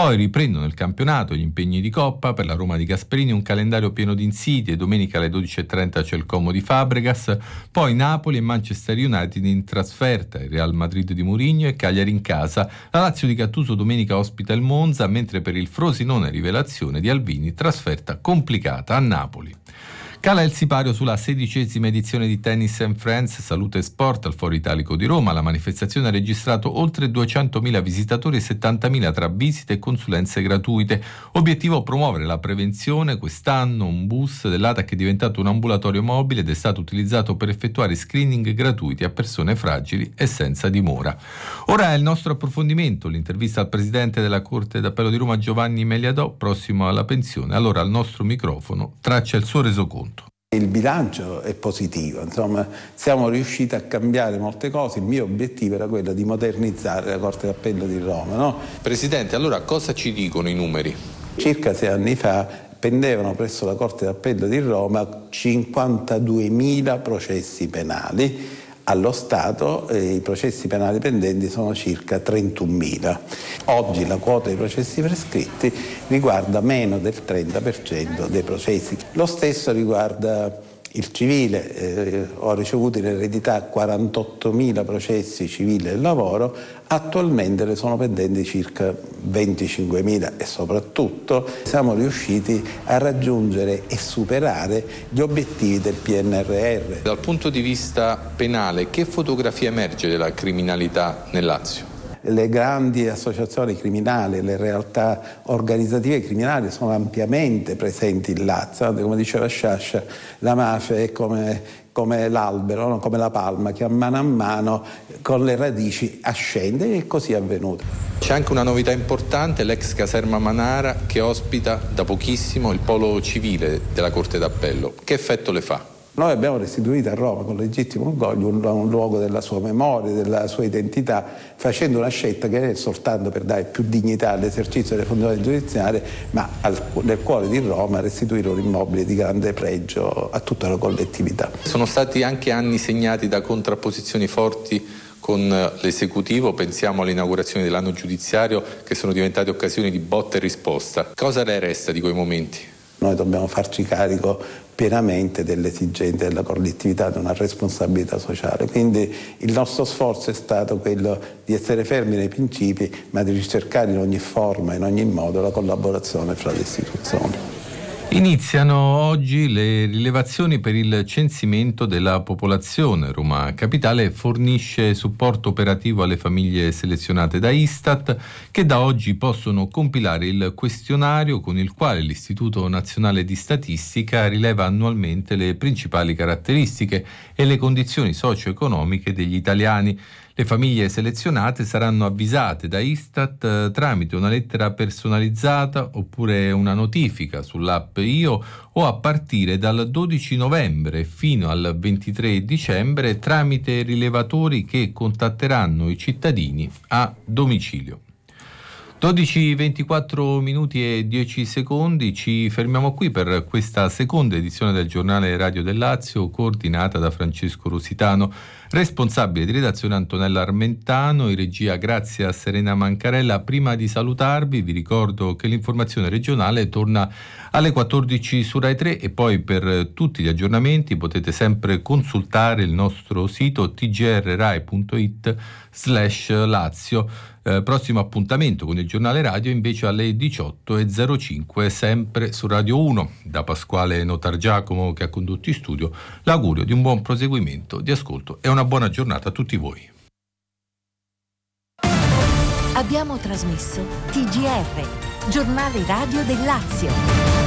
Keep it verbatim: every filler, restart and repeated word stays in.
Poi riprendono il campionato, gli impegni di Coppa per la Roma di Gasperini, un calendario pieno di insidie. Domenica alle dodici e trenta c'è il Como di Fabregas, poi Napoli e Manchester United in trasferta, il Real Madrid di Mourinho e Cagliari in casa. La Lazio di Gattuso domenica ospita il Monza, mentre per il Frosinone rivelazione di Alvini, trasferta complicata a Napoli. Cala il sipario sulla sedicesima edizione di Tennis and Friends Salute e Sport al Foro Italico di Roma. La manifestazione ha registrato oltre duecentomila visitatori e settantamila tra visite e consulenze gratuite. Obiettivo: promuovere la prevenzione. Quest'anno un bus dell'A T A C è diventato un ambulatorio mobile ed è stato utilizzato per effettuare screening gratuiti a persone fragili e senza dimora. Ora è il nostro approfondimento, l'intervista al presidente della Corte d'Appello di Roma Giovanni Meliadò, prossimo alla pensione. Allora al nostro microfono traccia il suo resoconto. Il bilancio è positivo, insomma siamo riusciti a cambiare molte cose. Il mio obiettivo era quello di modernizzare la Corte d'Appello di Roma, no? Presidente, allora cosa ci dicono i numeri? Circa sei anni fa pendevano presso la Corte d'Appello di Roma cinquantaduemila processi penali. Allo Stato eh, i processi penali pendenti sono circa trentunomila. Oggi la quota dei processi prescritti riguarda meno del trenta per cento dei processi. Lo stesso riguarda il civile. Eh, ho ricevuto in eredità quarantottomila processi civili e lavoro, attualmente ne sono pendenti circa venticinquemila e soprattutto siamo riusciti a raggiungere e superare gli obiettivi del P N R R. Dal punto di vista penale, che fotografia emerge della criminalità nel Lazio? Le grandi associazioni criminali, le realtà organizzative criminali sono ampiamente presenti in Lazio. Come diceva Sciascia, la mafia è come, come l'albero, no? Come la palma che a mano a mano con le radici ascende, e così è avvenuto. C'è anche una novità importante, l'ex caserma Manara che ospita da pochissimo il polo civile della Corte d'Appello. Che effetto le fa? Noi abbiamo restituito a Roma con legittimo orgoglio un, un luogo della sua memoria, della sua identità, facendo una scelta che non è soltanto per dare più dignità all'esercizio delle funzioni giudiziarie, ma al, nel cuore di Roma restituire un immobile di grande pregio a tutta la collettività. Sono stati anche anni segnati da contrapposizioni forti con l'esecutivo, pensiamo all'inaugurazione dell'anno giudiziario, che sono diventate occasioni di botta e risposta. Cosa le resta di quei momenti? Noi dobbiamo farci carico pienamente delle esigenze della collettività, di una responsabilità sociale. Quindi il nostro sforzo è stato quello di essere fermi nei principi, ma di ricercare in ogni forma, in ogni modo, la collaborazione fra le istituzioni. Iniziano oggi le rilevazioni per il censimento della popolazione. Roma Capitale fornisce supporto operativo alle famiglie selezionate da Istat, che da oggi possono compilare il questionario con il quale l'Istituto Nazionale di Statistica rileva annualmente le principali caratteristiche e le condizioni socio-economiche degli italiani. Le famiglie selezionate saranno avvisate da Istat eh, tramite una lettera personalizzata oppure una notifica sull'app Io, o a partire dal dodici novembre fino al ventitré dicembre tramite rilevatori che contatteranno i cittadini a domicilio. dodici ventiquattro minuti e dieci secondi, ci fermiamo qui per questa seconda edizione del giornale Radio del Lazio, coordinata da Francesco Rositano, responsabile di redazione Antonella Armentano, in regia grazie a Serena Mancarella. Prima di salutarvi vi ricordo che l'informazione regionale torna alle quattordici su Rai tre, e poi per tutti gli aggiornamenti potete sempre consultare il nostro sito t g r rai punto i t slash lazio. Eh, prossimo appuntamento con il giornale radio invece alle diciotto e zero cinque, sempre su Radio uno. Da Pasquale Notargiacomo, che ha condotto in studio, l'augurio di un buon proseguimento di ascolto e una buona giornata a tutti voi. Abbiamo trasmesso T G R, giornale radio del Lazio.